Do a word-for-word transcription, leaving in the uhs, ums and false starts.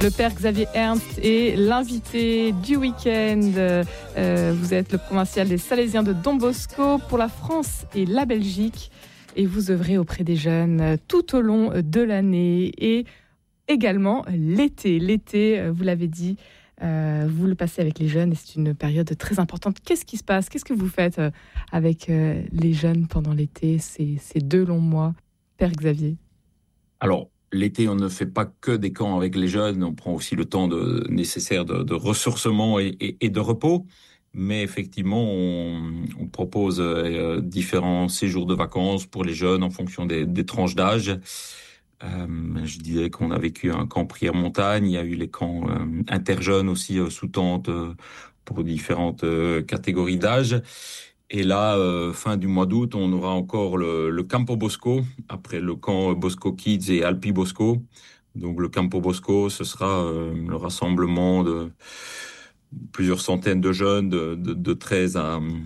Le père Xavier Ernst est l'invité du week-end. Euh, vous êtes le provincial des Salésiens de Don Bosco pour la France et la Belgique. Et vous œuvrez auprès des jeunes tout au long de l'année et également l'été. L'été, vous l'avez dit, euh, vous le passez avec les jeunes et c'est une période très importante. Qu'est-ce qui se passe ? Qu'est-ce que vous faites avec les jeunes pendant l'été, ces, ces deux longs mois, Père Xavier ? Alors, l'été, on ne fait pas que des camps avec les jeunes, on prend aussi le temps de, nécessaire de, de ressourcement et, et, et de repos. Mais effectivement, on, on propose euh, différents séjours de vacances pour les jeunes en fonction des, des tranches d'âge. Euh, je dirais qu'on a vécu un camp prière montagne, il y a eu les camps euh, interjeunes aussi euh, sous tente euh, pour différentes euh, catégories d'âge. Et là, euh, fin du mois d'août, on aura encore le, le Campo Bosco, après le camp Bosco Kids et Alpi Bosco. Donc le Campo Bosco, ce sera euh, le rassemblement de plusieurs centaines de jeunes de, de, de treize à